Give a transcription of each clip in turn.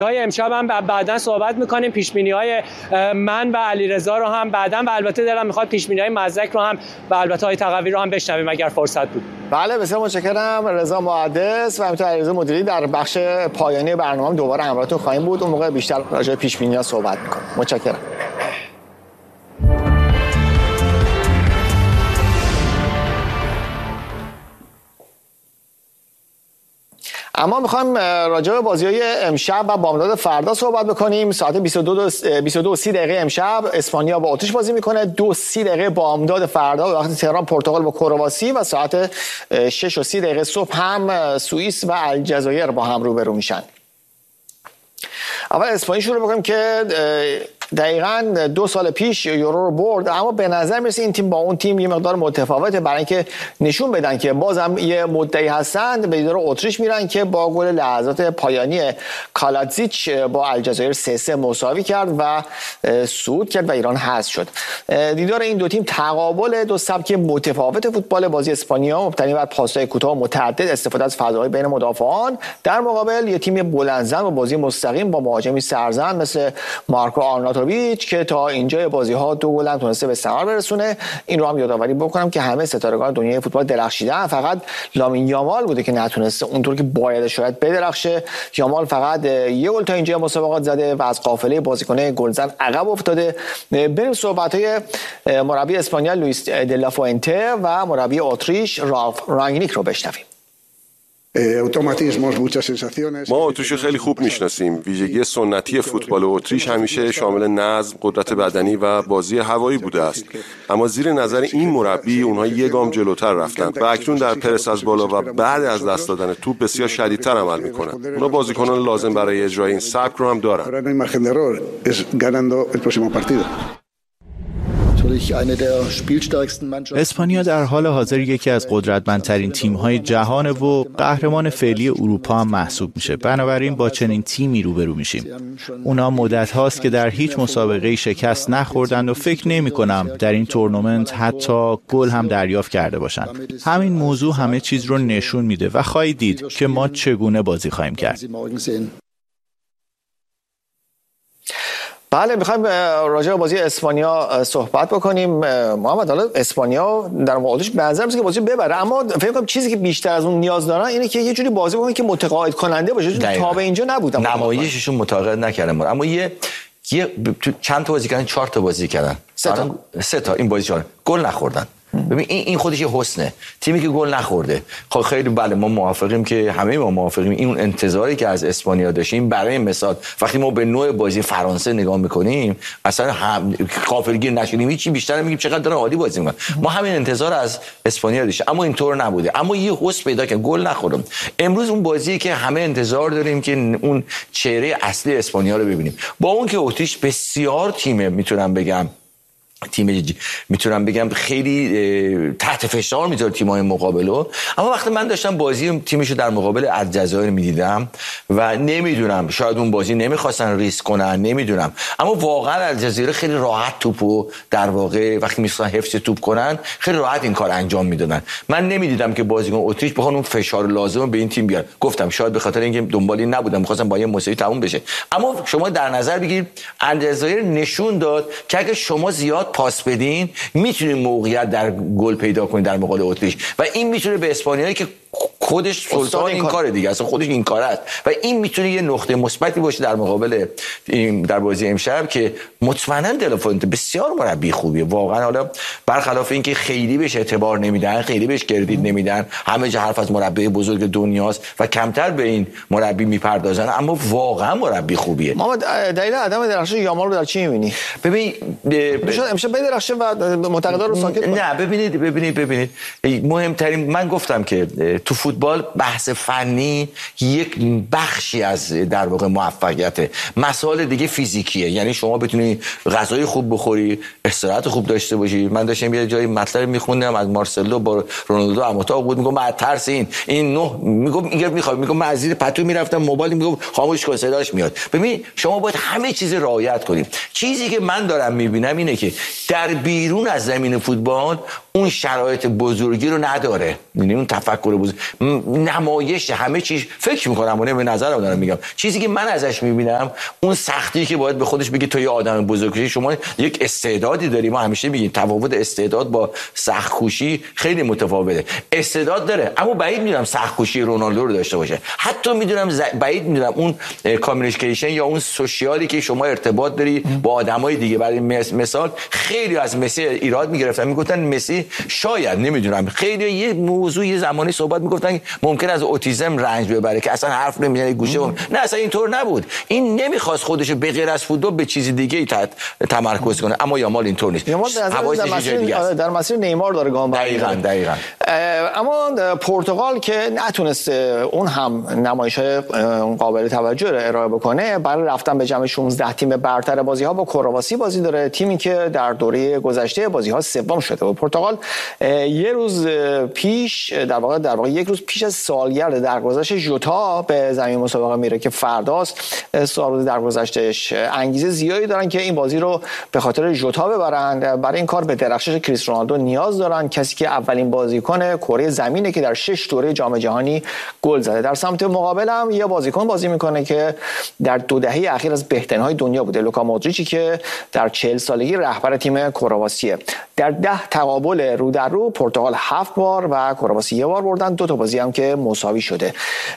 امشب هم بعداً صحبت میکنیم، پیشبینی‌های من و علیرضا رو هم بعداً، و البته دلم میخواد پیشبینی‌های مزدک رو هم و البته های تقوی رو هم بشنویم اگر فرصت بود. بله بسیار متشکرم. رضا محدث و همینطور علیرضا مدیری در بخش پایانی برنامه دوباره همراهتون خواهیم بود. اون موقع بیشتر راجع به پیشبینی‌ها صحبت میکنیم. متشکرم. اما میخوایم راجع به بازی‌های امشب و بامداد فردا صحبت بکنیم. ساعت 22:30 امشب اسپانیا با اتریش بازی میکنه. 2:30 بامداد فردا به وقت تهران پرتغال با کرواسی و ساعت 6:30 صبح هم سوئیس و الجزایر با هم روبرو میشن. اول اسپانیا شروع بکنیم که دقیقاً 2 سال پیش یورو رو برد، اما به نظر میرسه این تیم با اون تیم یه مقدار متفاوته، برای اینکه نشون بدن که بازم یه مدعی هستند. به دیدار اتریش میرن که با گل لحظات پایانی کالاتزیچ با الجزایر 3-3 مساوی کرد و صعود کرد و ایران حذف شد. دیدار این دو تیم تقابل دو سبک متفاوت فوتبال. بازی اسپانیا مبتنی بر پاس‌های کوتاه و متعدد، استفاده از فضاهای بین مدافعان، در مقابل یه تیم بلندزن و بازی مستقیم با مهاجمی سرزن مثل مارکو آرناتوویچ که تا اینجای بازی‌ها 2 گل هم تونسته به ثمر برسونه. این رو هم یادآوری بکنم که همه ستارگان دنیای فوتبال درخشیدن، فقط لامین یامال بوده که نتونسته اونطور که باید شاید بدرخشه. یامال فقط 1 گل تا اینجا مسابقات زده و از قافله بازیکن‌های گلزن عقب افتاده. بریم صحبت‌های مربی اسپانیا لوئیس دلا فوئنته و مربی اتریش رالف رانگنیک رو بشنویم. ما اتریش خیلی خوب میشناسیم. ویژگی سنتی فوتبال اتریش همیشه شامل نظم، قدرت بدنی و بازی هوایی بوده است. اما زیر نظر این مربی اونها 1 گام جلوتر رفتند و اکنون در پرس از بالا و بعد از دست دادن توپ بسیار شدیدتر عمل میکنند. اونها بازیکنان لازم برای اجرای این سبک رو هم دارن. اسپانیا در حال حاضر یکی از قدرتمندترین تیم‌های جهان و قهرمان فعلی اروپا هم محسوب میشه. بنابراین با چنین تیمی روبرو میشیم. اونا مدت هاست که در هیچ مسابقه‌ای شکست نخوردند و فکر نمی‌کنم در این تورنمنت حتی گل هم دریافت کرده باشند. همین موضوع همه چیز رو نشون میده و خواهید دید که ما چگونه بازی خواهیم کرد. بله میخوایم راجع به بازی اسپانیا صحبت بکنیم. محمد، حالا اسپانیا در مقابلش به نظر میاد که بازی ببره، اما فکر کنم چیزی که بیشتر از اون نیاز دارن اینه که یه جوری بازی بکنن که متقاعد کننده باشه. تا به اینجا نبودن، نمایششون متقاعد نکردن، اما یه چند تا بازی کردن، 4 تا بازی کردن، 3 تا این بازی 4 گل نخوردن. ببین این خودش یه حسنه. تیمی که گل نخورده، خب خیلی بله ما موافقیم که همه ما موافقیم این انتظاری که از اسپانیا داشتیم. برای مثال وقتی ما به نوع بازی فرانسه نگاه میکنیم اصلا غافلگیر نشیم، هیچی بیشتر میگیم چقدر دارن عالی بازی میکنن. ما همین انتظار از اسپانیا داشتیم، اما اینطور نبوده. اما یه حس پیدا که گل نخوردم. امروز اون بازیه که همه انتظار داریم که اون چهره اصلی اسپانیا رو ببینیم. با اون که اتریش بسیار تیمه، میتونم بگم خیلی تحت فشار میذاره تیم‌های مقابلو. اما وقتی من داشتم بازی تیمشو در مقابل الجزایر میدیدم و نمیدونم شاید اون بازی نمیخواستن ریسک کنن، نمیدونم، اما واقعا الجزایر خیلی راحت توپو در واقع وقتی میخواستن حفظ توپ کنن خیلی راحت این کار انجام میدادن. من نمیدیدم که بازیکن اتریش بخوان اون فشار لازم به این تیم بیارن. گفتم شاید به خاطر اینکه دنبالی نبودم، میخواستم با یه مساوی تموم بشه. اما شما در نظر بگیرید الجزایر نشون داد که اگه شما زیاد پاس بدین میتونید موقعیت در گل پیدا کنید در مقابل اتریش و این میتونه به اسپانیایی که خودش سلطان این کاره دیگه، اصلا خودش این کاره است و این میتونه یه نقطه مثبتی باشه در مقابل در بازی امشب که مطمئنا دلا فوئنته بسیار مربی خوبیه واقعا. حالا برخلاف اینکه خیلی بهش اعتبار نمیدن، خیلی بهش کردیت نمیدن، همه جا حرف از مربی بزرگ دنیاست و کمتر به این مربی میپردازن، اما واقعا مربی خوبیه. محمد، دلیل عدم درخشش یامال رو در چی میبینی؟ ببین امشب بدرخشه و منتقدا رو ساکت کنه. نه ببینید مهمترین، من گفتم که تو فوتبال بحث فنی یک بخشی از در واقع موفقیته. مسائل دیگه فیزیکیه، یعنی شما بتونی غذای خوب بخوری، استراحت خوب داشته باشی. من داشتم یه جایی مطلب میخوندم از مارسلو با رونالدو اموتا بود، میگم من ترس این نه میگم من از زیر پتو میرفتم موبایل میگم خاموش کن صداش میاد. ببین شما باید همه چیز رعایت کنید. چیزی که من دارم میبینم اینه که در بیرون از زمین فوتبال اون شرایط بزرگی رو نداره، یعنی اون تفکر بزرگی نمایش همه چیز فکر میکنم و به نظرم دارم میگم چیزی که من ازش میبینم اون سختی که باید به خودش بگی تو یه آدم بزرگی، شما یک استعدادی داری. ما همیشه میگیم تفاوت استعداد با سخت کوشی خیلی متفاوته. استعداد داره اما بعید میدونم سخت کوشی رونالدو رو داشته باشه. حتی میدونم بعید میدونم اون کامیونیکیشن یا اون سوشیالی که شما ارتباط داری با آدمای دیگه. برای مثال خیلی از مسی ایراد میگرفتن، میگفتن مسی شاید نمیدونم خیلی یه موضوع یه زمانی صحبت میگفتن ممکن از اوتیسم رنج ببره که اصلا حرف نمیزنه گوشه نه اصلا اینطور نبود. این نمیخواست خودش به غیر از فوتبال به چیز دیگه تمرکز کنه. اما یامال اینطور نیست. در مسیر نیمار داره گام دقیقاً. اما پرتغال که نتونست اون هم نمایش‌های قابل توجه رو ارائه بکنه، برای رفتن به جمع 16 تیم برتر بازی‌ها با کرواسی بازی داره. تیمی که در دوره گذشته بازی‌ها سوم شده و پرتغال یه روز پیش در واقع یک روز پیش از سالگرد درگذشت ژوتا به زمین مسابقه میره که فرداست. سال درگذشتش انگیزه زیادی دارن که این بازی رو به خاطر ژوتا ببرن. برای این کار به درخشش کریس رونالدو نیاز دارن، کسی که اولین بازیکن کره زمینه که در 6 دوره جام جهانی گل زده. در سمت مقابل هم یه بازیکن بازی میکنه که در 2 دهه اخیر از بهترین‌های دنیا بوده، لوکا مودریچی که در 40 سالگی رهبر تیم کرواسیه. در 10 تقابل رو در رو پرتغال 7 بار و کرواسی 1 بار بردن. 2 تا بازی هم که مساوی شده.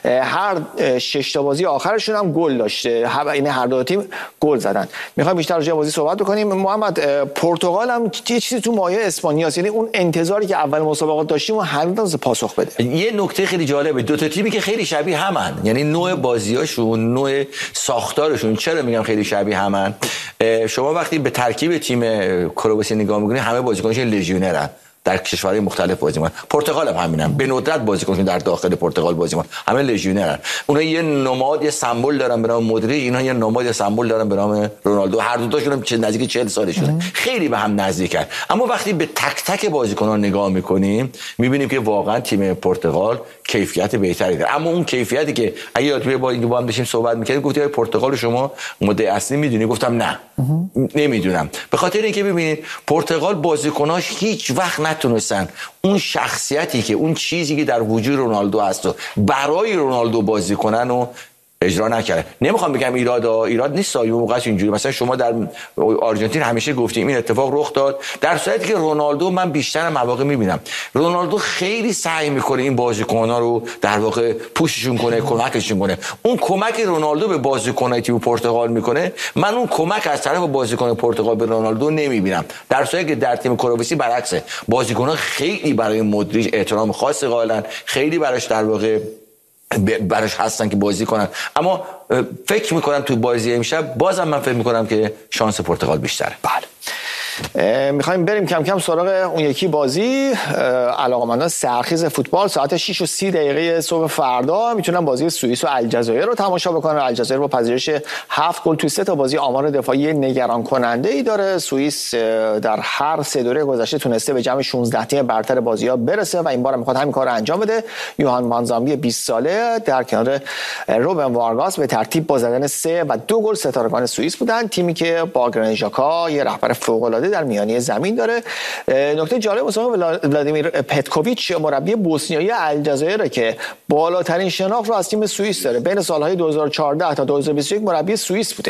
هر 6 تا بازی آخرشون هم گل داشته. این هر دو تیم گل زدن. میخوایم بیشتر راجع به بازی صحبت بکنیم. محمد، پرتغال هم یه چیزی تو مایه اسپانیاست، یعنی اون انتظاری که اول مسابقات داشتیم و هنوز پاسخ بده. یه نکته خیلی جالبه، 2 تا تیمی که خیلی شبیه همن، یعنی نوع بازیاشون، نوع ساختارشون. چرا میگم خیلی شبیه همن؟ شما وقتی به ترکیب تیم کرواسی نگاه میکنید همه بازیکنش لژیونرن، در کشورهای مختلف بازی می‌کنن. پرتغال هم همینن، به ندرت بازیکن‌ها در داخل پرتغال بازی می‌کنن، همه لژیونرن. اونها یه نماد، یه سمبل دارن به نام مودریچ، اینا یه نماد، یه سمبل دارن به نام رونالدو. هر دو تاشون نزدیک 40 سالشونه، خیلی به هم نزدیکن. اما وقتی به تک تک بازیکن‌ها نگاه می‌کنیم می‌بینیم که واقعا تیم پرتغال کیفیت بهتری داره. اما اون کیفیتی که اگه یادتونه با هم داشتیم صحبت می‌کردیم گفتی پرتغال شما مدعی اصلی می‌دونی؟ گفتم نه نمیدونم. به خاطر اینکه ببینید پرتغال بازیکناش هیچ وقت نتونستن اون شخصیتی که اون چیزی که در وجود رونالدو هست و برای رونالدو بازی کنن و اجرا نکرده. نمیخوام بگم ایراد نیست، موقعش اینجوری. مثلا شما در آرژانتین همیشه گفتیم این اتفاق رخ داد، در صورتی که رونالدو من بیشتر مواقع میبینم رونالدو خیلی سعی میکنه این بازیکن‌ها رو در واقع پوششون کنه، کمکشون کنه. اون کمک رونالدو به بازیکن‌های تیم پرتغال میکنه، من اون کمک از طرف بازیکن پرتغال به رونالدو نمیبینم. در صورتی که در تیم کرواسی برعکسه، بازیکن‌ها خیلی برای مودریچ احترام خاصی قائلن، خیلی براش در واقع براش هستن که بازی کنن. اما فکر میکنم تو بازی امشب بازم من فکر میکنم که شانس پرتغال بیشتره. بله، میخوایم بریم کم کم سراغ اون یکی بازی. علاقه‌مندان سرخیز فوتبال ساعت 6:30 صبح فردا میتونن بازی سوئیس و الجزایر رو تماشا بکنن. الجزایر با پذیرش 7 گل تو 3 تا بازی آمار دفاعی نگران کننده ای داره. سوئیس در هر 3 دوره گذشته تونسته به جمع 16 تیم برتر بازی‌ها برسه و این بار میخواد همین کارو انجام بده. یوهان مانزامبی 20 ساله در کنار روبن وارگاس به ترتیب با زدن 3 و 2 گل ستارگان سوئیس بودن. تیمی که با گرانیت ژاکا یه رهبر فوق‌العاده در میانه زمین داره. نکته جالب مسابقه ولادیمیر پتکوویچ مربی بوسنیایی الجزایر که بالاترین شناخت رو از تیم سوئیس داره. بین سالهای 2014 تا 2021 مربی سوئیس بوده.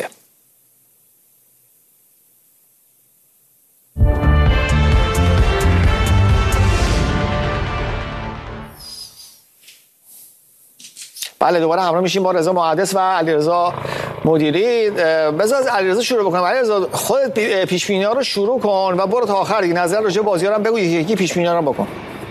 بله، دوباره همراه میشیم با رضا محدث و علیرضا مدیری. بذار از علیرضا شروع بکنم. علیرضا، خودت پیش بینی‌ها رو شروع کن و برو تا آخر دیگه نظر راجع به بازی‌ها رو بگو، یکی پیش بینی‌ها رو بکن.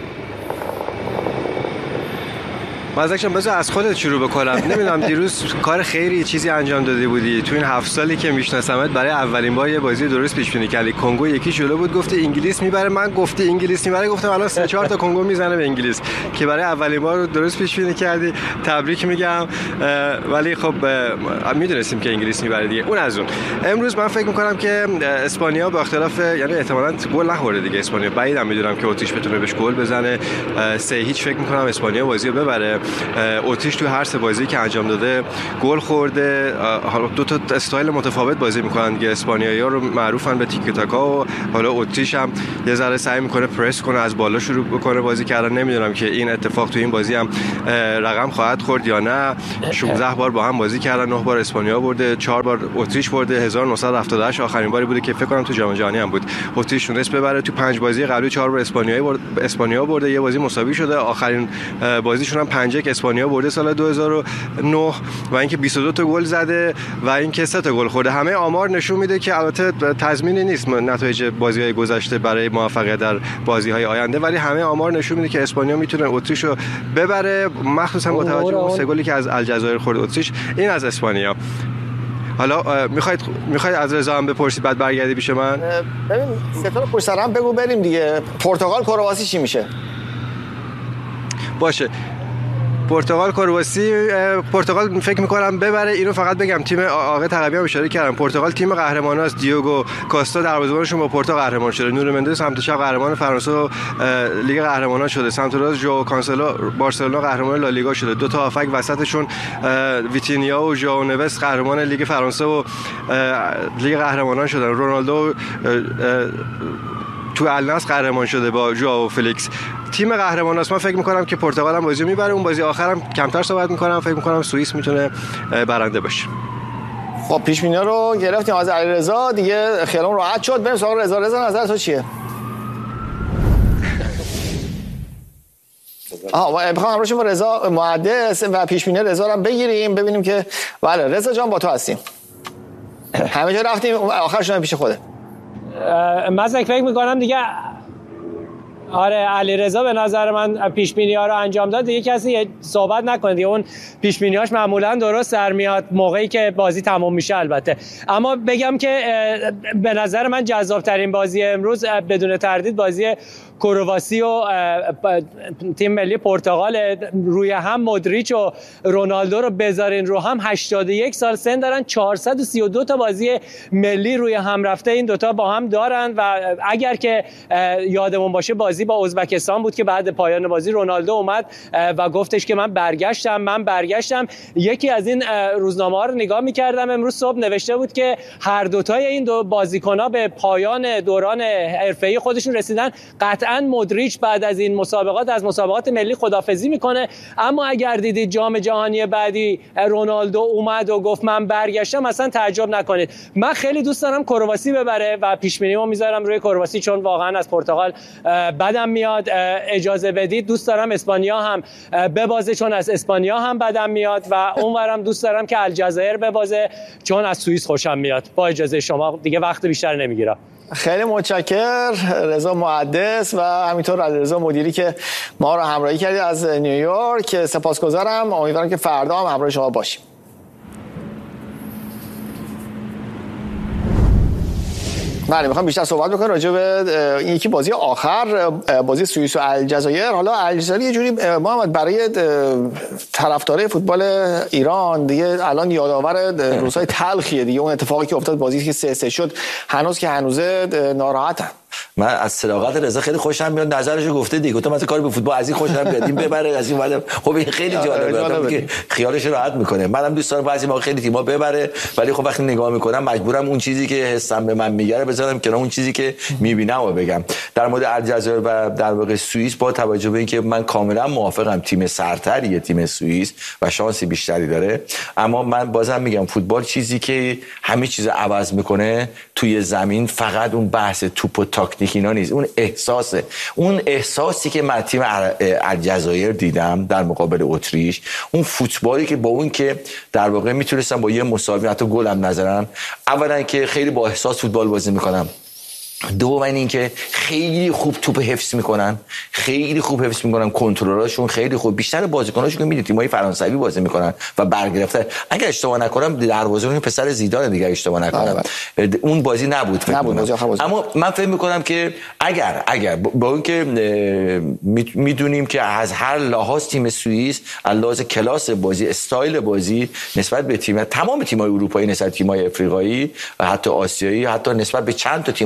مزدکشم بذار از خودت شروع بکنم. نمیدونم دیروز کار خیری چیزی انجام داده بودی تو این 7 سالی که میشناسمت. برای اولین بار یه بازی درست پیش بینی کردی. کنگو یکی جلو بود، گفتی انگلیس میبره، من گفتی انگلیس میبره، گفتم الان 3-4 تا کنگو میزنه به انگلیس، که برای اولین بار درست پیش بینی کردی. تبریک میگم. ولی خب میدونستیم که انگلیس میبره دیگه. اون از اون امروز من فکر میکنم که اسپانیا با اختلاف یعنی احتمالاً گل نخوره دیگه. اسپانیا بعیدم میدونم که اتریش بتونه بهش گل بزنه. 3-0 فکر میکنم اسپانیا بازی رو ببره. اتریش تو هر سه بازی که انجام داده گل خورده. حالا دو تا استایل متفاوت بازی میکنن دیگه. اسپانیایی‌ها رو معروفن به تیک تاکا و حالا اتریش هم یه ذره سعی میکنه پرس کنه، از بالا شروع بکنه بازی کردن. نمیدونم که این اتفاق تو این بازی هم رقم خواهد خورد یا نه. 16 بار با هم بازی کردن، 9 بار اسپانیا برده، 4 بار اتریش برده. 1978 آخرین باری بوده که فکر کنم تو جام جهانی هم بود اتریش تونست ببره. تو 5 بازی قبلی 4 بار اسپانیا برده، یه بازی مساوی شده. آخرین بازیشون هم 5-1 اسپانیا برده سال 2009 و اینکه 22 تا گل زده و اینکه 3 تا گل خورده. همه آمار نشون میده که البته تضمینی نیست نتایج بازی‌های گذشته برای موفقیت در بازی‌های آینده، ولی همه آمار نشون میده که اسپانیا میتونه اتریش رو ببره، مخصوصا با توجه به اون 3 گلی که از الجزایر خورد اتریش. این از اسپانیا. حالا میخواید از رضا هم بپرسید بعد برگردی پیش من؟ ببین سه تا پشت سر هم بگو بریم دیگه. پرتغال کرواسی چی میشه؟ باشه. پرتغال فکر میکنم ببره. اینو فقط بگم تیم آقا تقوی هم اشاره کردم، پرتغال تیم قهرماناست. دیوگو کاستا دروازه‌بانشون با پورتو قهرمان شده. نور مندز سمت چپ قهرمان فرانسه و لیگ قهرمانان شده. سمت راست ژو کانسلو بارسلونا قهرمان لالیگا شده. دو تا هافک وسطشون ویتینیا و ژائو نوس قهرمان لیگ فرانسه و لیگ قهرمانان شدن. رونالدو تو الناس قهرمان شده با ژائو فلیکس. تیم قهرمان است. من فکر می‌کنم که پرتغال هم بازی میبره. اون بازی آخرم کمتر صحبت می‌کنم، فکر می‌کنم سوئیس میتونه برنده باشه. خب پیش بینی رو گرفتیم از علیرضا دیگه، خیالمون راحت شد. بریم سراغ رضا. رضا نظر تو چیه؟ میخوام همراهش با رضا محدث و پیش بینی رضا رو بگیریم ببینیم که بله رضا جان با تو هستیم. همه جا رفتیم آخرش پیش خوده. من فکر می‌کنم دیگه آره علیرضا به نظر من پیش بینی ها رو انجام داد دیگه، کسی صحبت نکنه دیگه. اون پیش بینی هاش معمولا درست در میاد موقعی که بازی تموم میشه البته. اما بگم که به نظر من جذاب ترین بازی امروز بدون تردید بازی کرواسی و تیم ملی پرتغال. روی هم مودریچ و رونالدو رو بذارین رو هم 81 سال سن دارن، 432 تا بازی ملی روی هم رفته این دوتا با هم دارن. و اگر که یادمون باشه بازی با ازبکستان بود که بعد پایان بازی رونالدو اومد و گفتش که من برگشتم. یکی از این روزنامه‌ها رو نگاه می‌کردم امروز صبح نوشته بود که هر دوتای این دو بازیکن‌ها به پایان دوران حرفه‌ای خودشون رسیدن. قطعاً مودریچ بعد از این مسابقات از مسابقات ملی خداحافظی میکنه. اما اگر دیدید جام جهانی بعدی رونالدو اومد و گفت من برگشتم، اصلا تعجب نکنید. من خیلی دوست دارم کرواسی ببره و پیش بینیمو میذارم روی کرواسی، چون واقعا از پرتغال بدم میاد. اجازه بدید دوست دارم اسپانیا هم ببازه، چون از اسپانیا هم بدم میاد و اونورم دوست دارم که الجزایر ببازه، چون از سوئیس خوشم میاد. با اجازه شما دیگه وقت بیشتر نمیگیرم. خیلی متشکر رضا محدث و همینطور علیرضا مدیری که ما رو همراهی کردید از نیویورک. سپاسگزارم. امیدوارم که فردا هم همراه شما باشیم. بله میخوام بیشتر صحبت بکنم راجع به این یکی بازی آخر، بازی سوئیس و الجزایر. حالا الجزایر یه جوری محمد برای طرفدارای فوتبال ایران دیگه الان یادآور روزهای تلخیه دیگه. اون اتفاقی که افتاد بازی که 3-3 شد هنوزه ناراحتن. من از صداقت رضا خیلی خوشم میاد، نظرشو گفته دیگه. تو مثلا کاری به فوتبال از این خوشم میاد، این ببره از این بعد. خب این خیلی جالبه که خیالش راحت میکنه. منم دوست دارم بعضی موقع خیلی تیم‌ها ببره، ولی خب وقتی نگاه میکنم مجبورم اون چیزی که حسم به من میگه بذارم کنار، اون چیزی که میبینم و بگم. در مورد الجزایر و در واقع سوئیس با توجه به اینکه من کاملا موافقم تیم سرتریه تیم سوئیس و شانسی بیشتری داره، اما من بازم میگم فوتبال چیزی که همه چیز عوض میکنه توی زمین فقط اون بحث توپ و تاکتیک اینا نیست، اون احساسه. اون احساسی که من تیم الجزایر دیدم در مقابل اتریش، اون فوتبالی که با اون که در واقع میتونستم با یه مساوی حتی گلم نذارن، اولا که خیلی با احساس فوتبال بازی میکنم، دوم این که خیلی خوب توپ حفظ میکنن، کنترلاشون خیلی خوب. بیشتر بازیکناشون که میدید تیمای فرانسوی بازی میکنن و برگرفته. اگر اشتباه نکنم دروازه‌بان پسر زیدان دیگه اشتباه نکنم اون بازی نبود اما من فکر میکنم که اگر با اون که میدونیم که از هر لحاظ تیم سوئیس از لحاظ کلاس بازی، استایل بازی نسبت به تمام تیم‌های اروپایی، نسبت تیم‌های افریقایی و حتی آسیایی، حتی نسبت به چند تا تیم‌های آمریکایی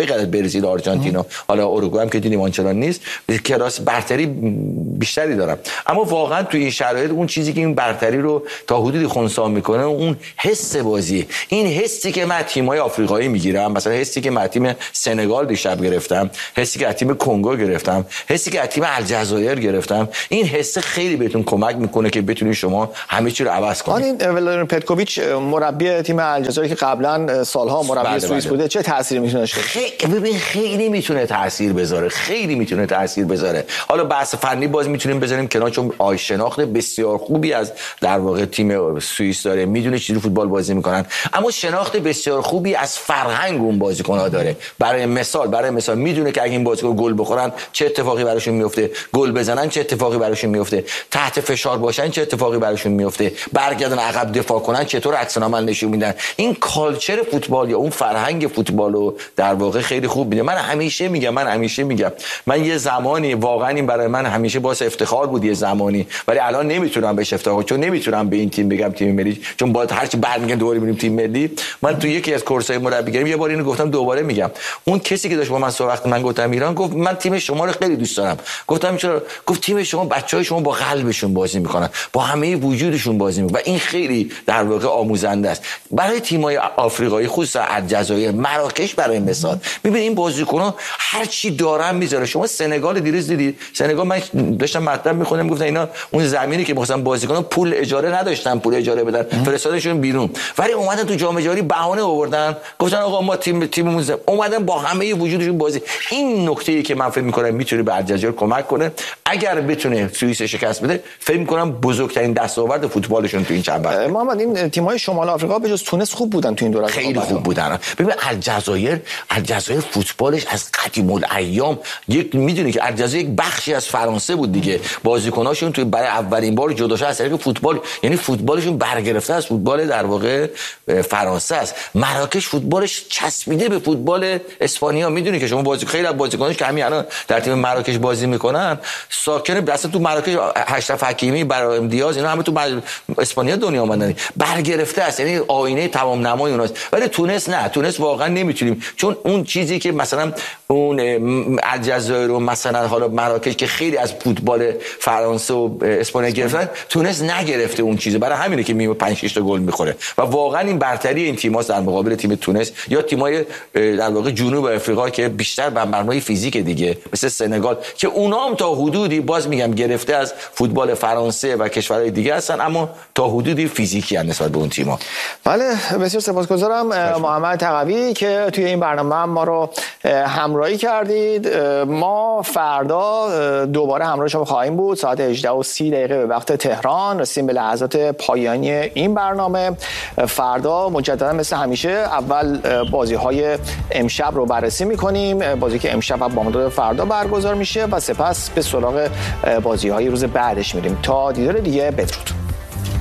بغیر از برزیل و آرژانتین و حالا اوروگوئه هم که دیدیم آنچنان نیست، کلاس برتری بیشتری دارن. اما واقعا تو این شرایط اون چیزی که این برتری رو تا حدودی خنثی میکنه اون حس بازی، این حسی که من تیم‌های آفریقایی میگیرم، مثلا حسی که من تیم سنگال دیشب گرفتم، حسی که از تیم کنگو گرفتم، حسی که از تیم الجزایر گرفتم، این حس خیلی بهتون کمک میکنه که بتونید شما همه چی رو عوض کنید. این ولادیمیر پتکوویچ مربی تیم الجزایر که قبلا سالها مربی سوئیس بوده چه تأثیری میتونه داشته باشه؟ خیلی میتونه تاثیر بذاره، خیلی میتونه تاثیر بذاره. حالا بحث فنی باز میتونیم بذاریم کنار، چون شناخت بسیار خوبی از در واقع تیم سوئیس داره، میدونه چجوری فوتبال بازی میکنن، اما شناخت بسیار خوبی از فرهنگ اون بازیکن‌ها داره. برای مثال میدونه که اگه این بازیکن گل بخورن چه اتفاقی براشون میفته، گل بزنن چه اتفاقی براشون میفته، تحت فشار باشن چه اتفاقی براشون میفته، برگردن عقب دفاع کنن چطور عکس العمل نشون میدن. این کالچر فوتبال یا اون فرهنگ فوتبالو در واقع خیلی خوب میده. من همیشه میگم من یه زمانی واقعا این برای من همیشه باعث افتخار بود یه زمانی، ولی الان نمیتونم بهش افتخار، چون نمیتونم به این تیم بگم تیم ملی، چون باید هرچی برمیگردیم دوباره میریم تیم ملی. من تو یکی از کورس‌های مربیگری یه بار اینو گفتم، دوباره میگم. اون کسی که داشت با من صحبت من گفتم ایران، گفت من تیم شما رو خیلی دوست دارم. گفتم چرا؟ گفت تیم شما بچهای شما با قلبشون بازی میکنن، با همه وجودشون بازی میکنن و این خیلی در واقع آموزنده است برای تیم‌های آفریقایی، خصوصا الجزایر، مراکش برای مثال. ببین این بازیکن‌ها هر چی دارن میذاره. شما سنگال دیروز دیدید؟ سنگال من داشتم مطلب میخونم، گفتن اینا اون زمینی که می‌خواستن بازیکن‌ها پول اجاره نداشتن، پول اجاره بدن، فرستادشون بیرون، ولی اومدن تو جام جهانی بهانه آوردن، گفتن آقا ما تیممون اومدن با همه وجودشون بازی. این نکته‌ای که من فکر می‌کنم میتونه به الجزایر کمک کنه. اگر بتونه سوئیس شکست بده، فکر می‌کنم بزرگترین دستاورد فوتبالشون تو این چند وقت. محمد این تیم‌های شمال آفریقا به جز تونس خوب بودن تو این دوره، خیلی خوب بودن. ببین الجزایر فوتبالش از قدیم الایام، یک میدونی که الجزایر یک بخشی از فرانسه بود دیگه. بازیکناشون تو برای اولین بار جدا شدن از طریق فوتبال، یعنی فوتبالشون برگرفته از فوتبال در واقع فرانسه است. مراکش فوتبالش چسبیده به فوتبال اسپانیا. میدونی که شما خیلی از بازیکناش که همین الان در تیم مراکش بازی میکنن ساکن اصلا تو مراکش، اشرف حکیمی، برای امتیاز، اینا همه تو اسپانیا دنیا اومدن، برگرفته است، یعنی آینه تمام نمای اوناست. ولی تونس نه، تونس واقعا نمیتونیم، چون اون چیزی که مثلا اون الجزایر و مثلا حالا مراکش که خیلی از فوتبال فرانسه و اسپانیا گرفتن، تونس نگرفته اون چیزه، برای همینه که 5-6 تا گل میخوره. و واقعا این برتری این تیم‌ها در مقابل تیم تونس یا تیم‌های در واقع جنوب آفریقا که بیشتر بر مبنای فیزیک دیگه، مثل سنگال که اونا هم تا حدودی باز میگم گرفته از فوتبال فرانسه و کشورهای دیگه هستن، اما تا حدودی فیزیکی ان نسبت به اون تیم‌ها. بله، بسیار سپاسگزارم محمد تقوی که توی این برنامه ما رو همراهی کردید. ما فردا دوباره همراه شما خواهیم بود ساعت 18:30 به وقت تهران. رسیدیم به لحظات پایانی این برنامه. فردا مجددا مثل همیشه اول بازی‌های امشب رو بررسی می‌کنیم، بازی که امشب و بامداد فردا برگزار میشه، و سپس به سراغ بازی‌های روز بعدش میریم. تا دیدار دیگه، بدرود.